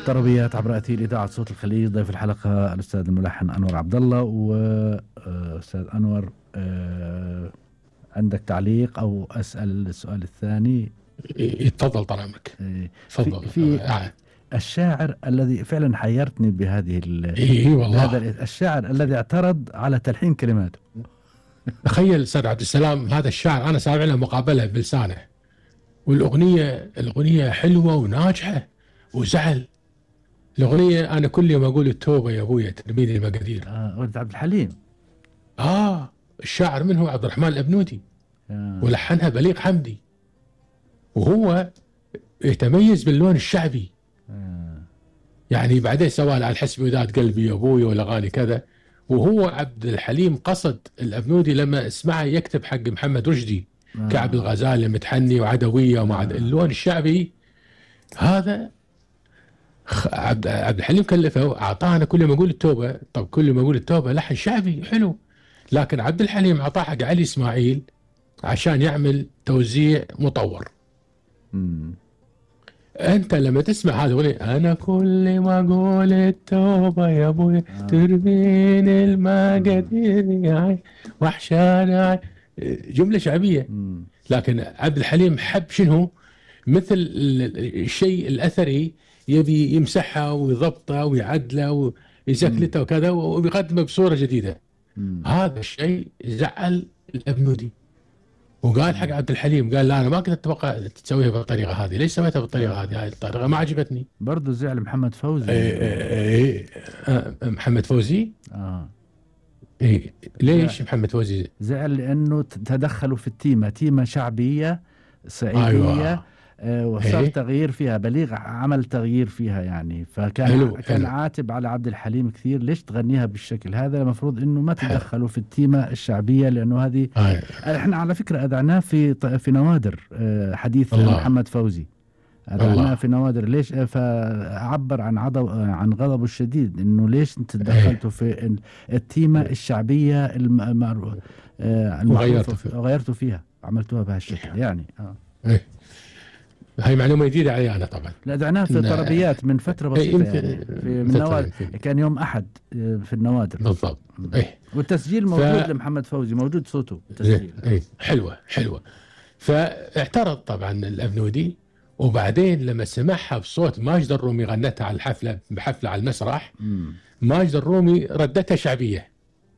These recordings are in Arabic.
طربيات عبر أثير إذاعة صوت الخليج. ضيف الحلقة الأستاذ الملحن أنور عبد الله. وأستاذ أنور، عندك تعليق أو أسأل السؤال الثاني؟ يتفضل طال عمرك. تفضل. في الشاعر الذي فعلا حيرتني بهذه والله. هذا الشاعر الذي اعترض على تلحين كلماته. تخيل استاذ عبد السلام، هذا الشاعر انا سامع له مقابله بلسانه، والاغنيه حلوه وناجحه، وزعل الاغنيه. انا كل يوم اقول التوبه يا ابويا ترميني المقادير. ولد عبد الحليم. الشاعر من هو؟ عبد الرحمن الابنودي. ولحنها بليغ حمدي، وهو يتميز باللون الشعبي. يعني بعدين سواء على الحسب وداد قلبي يا ابوي والاغاني كذا. وهو عبد الحليم قصد الابنودي لما اسمعه يكتب حق محمد رشدي كعب الغزال المتحني وعدويه ومع اللون الشعبي هذا. عبد الحليم كلفه، اعطانا كل ما اقول التوبه. طب كل ما اقول التوبه لحن شعبي حلو، لكن عبد الحليم اعطاه حق علي اسماعيل عشان يعمل توزيع مطور. انت لما تسمع هذا الاغنيه، انا كل ما اقول التوبه يا ابوي ترمين المقادير يا وحشانا، جمله شعبيه. لكن عبد الحليم حب شنو؟ مثل الشيء الاثري، يبي يمسحها ويضبطها ويعدله ويزكلته وكذا ويقدمه بصوره جديده. هذا الشيء زعل الابنودي، وقال حق عبد الحليم، قال لا انا ما كنت اتوقع تسويها بالطريقه هذه، ليش سويتها بالطريقه هذه؟ هاي الطريقه ما عجبتني. برضه زعل محمد فوزي. محمد فوزي. ليش محمد فوزي زعل؟ لانه تدخلوا في تيمه شعبيه صعيديه. أيوة. وصار تغيير فيها. بليغ عمل تغيير فيها يعني، فكان كان عاتب على عبد الحليم كثير، ليش تغنيها بالشكل هذا؟ المفروض انه ما تدخلوا في التيمه الشعبيه، لانه هذه احنا على فكره اذعناه في نوادر حديث محمد فوزي. أذعناه في نوادر. ليش؟ فعبر عن غضبه الشديد، انه ليش انت تدخلتوا في التيمه الشعبيه المعروفه وغيرتوا فيها، عملتوها بهالشكل يعني. هاي معلومة جديدة علي أنا طبعا. لا، دعناه في طربيات من فترة بسيطة يعني، من النوادر. كان يوم أحد في النوادر بالضبط. والتسجيل موجود لمحمد فوزي، موجود صوته تسجيل. حلوة. فاعترض طبعا الأبنودي، وبعدين لما سمعها بصوت ماجد الرومي غنتها على بحفلة على المسرح. ماجد الرومي ردتها شعبية.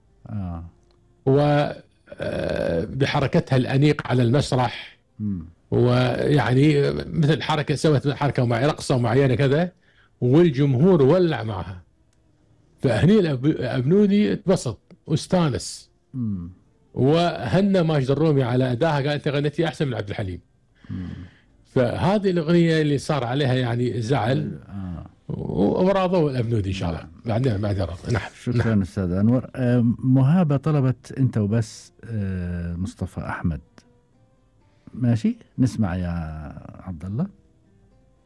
وبحركتها الأنيق على المسرح. ويعني مثل حركة سوت حركة مع رقصة معينة كذا، والجمهور ولع معها. فهني الأبنودي اتبسط واستانس، وهنى ماجد الرومي على أداها، قال أنت غنيتي أحسن من عبد الحليم. فهذه الأغنية اللي صار عليها يعني زعل، وراضوا الأبنودي إن شاء الله. بعد رضا. نعم. شكرا أستاذ أنور. مهابة طلبت أنت وبس مصطفى أحمد. ماشي، نسمع يا عبد الله.